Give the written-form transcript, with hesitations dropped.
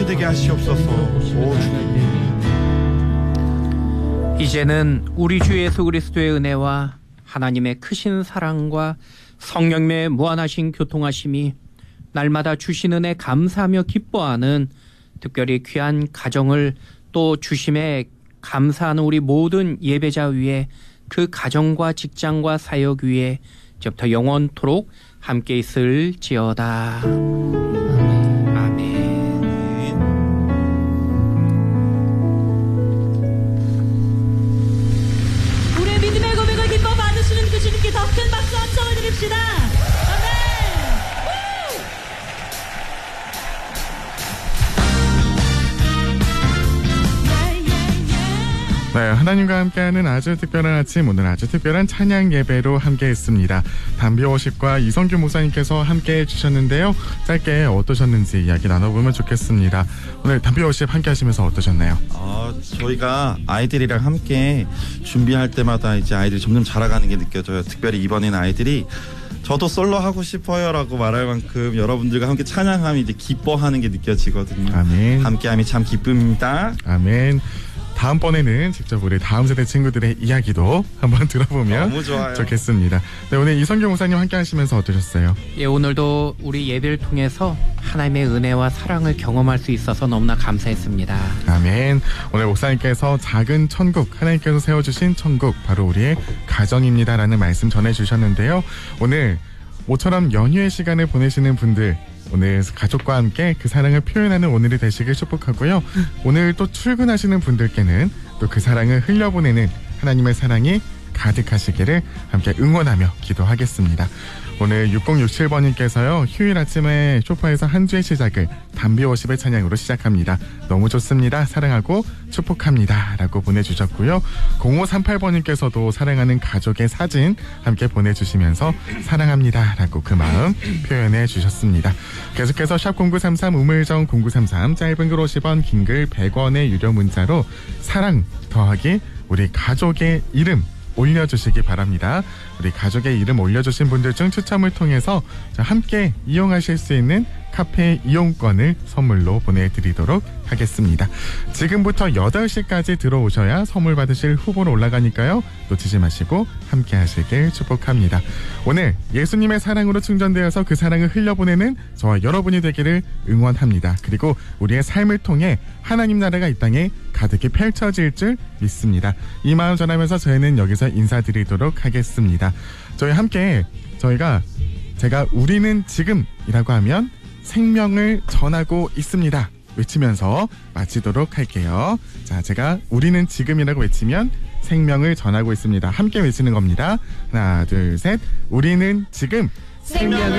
되게 하시옵소서. 오 주님. 이제는 우리 주 예수 그리스도의 은혜와 하나님의 크신 사랑과 성령님의 무한하신 교통하심이 날마다 주신 은혜 감사하며 기뻐하는 특별히 귀한 가정을 또 주심에 감사하는 우리 모든 예배자 위에 그 가정과 직장과 사역 위에 이제부터 영원토록 함께 있을지어다. 주님께 더 큰 박수 함성을 드립시다. 네, 하나님과 함께하는 아주 특별한 아침, 오늘 아주 특별한 찬양 예배로 함께했습니다. 담비워십과 이성규 목사님께서 함께해 주셨는데요. 짧게 어떠셨는지 이야기 나눠보면 좋겠습니다. 오늘 담비워십 함께하시면서 어떠셨나요? 저희가 아이들이랑 함께 준비할 때마다 이제 아이들이 점점 자라가는 게 느껴져요. 특별히 이번에는 아이들이 저도 솔로 하고 싶어요라고 말할 만큼 여러분들과 함께 찬양함이 이제 기뻐하는 게 느껴지거든요. 아멘. 함께함이 참 기쁨입니다. 아멘. 다음번에는 직접 우리 다음 세대 친구들의 이야기도 한번 들어보면 너무 좋아요. 좋겠습니다. 네, 오늘 이성규 목사님 함께 하시면서 어떠셨어요? 예, 오늘도 우리 예배를 통해서 하나님의 은혜와 사랑을 경험할 수 있어서 너무나 감사했습니다. 아멘. 오늘 목사님께서 작은 천국, 하나님께서 세워주신 천국, 바로 우리의 가정입니다라는 말씀 전해주셨는데요. 오늘 모처럼 연휴의 시간을 보내시는 분들, 오늘 가족과 함께 그 사랑을 표현하는 오늘이 되시길 축복하고요. 오늘 또 출근하시는 분들께는 또 그 사랑을 흘려보내는 하나님의 사랑이 가득하시기를 함께 응원하며 기도하겠습니다. 오늘 6067번님께서요. 휴일 아침에 소파에서 한 주의 시작을 담비워십의 찬양으로 시작합니다. 너무 좋습니다. 사랑하고 축복합니다. 라고 보내주셨고요. 0538번님께서도 사랑하는 가족의 사진 함께 보내주시면서 사랑합니다. 라고 그 마음 표현해 주셨습니다. 계속해서 샵0933 우물정 0933 짧은 글 50원 긴 글 100원의 유료 문자로 사랑 더하기 우리 가족의 이름 올려주시기 바랍니다. 우리 가족의 이름 올려주신 분들 중 추첨을 통해서 함께 이용하실 수 있는 카페 이용권을 선물로 보내드리도록 하겠습니다. 지금부터 8시까지 들어오셔야 선물 받으실 후보로 올라가니까요. 놓치지 마시고 함께 하시길 축복합니다. 오늘 예수님의 사랑으로 충전되어서 그 사랑을 흘려보내는 저와 여러분이 되기를 응원합니다. 그리고 우리의 삶을 통해 하나님 나라가 이 땅에 가득히 펼쳐질 줄 믿습니다. 이 마음 전하면서 저희는 여기서 인사드리도록 하겠습니다. 저희 함께 제가 우리는 지금이라고 하면 생명을 전하고 있습니다. 외치면서 마치도록 할게요. 자, 제가 우리는 지금이라고 외치면 생명을 전하고 있습니다. 함께 외치는 겁니다. 하나, 둘, 셋. 우리는 지금 생명을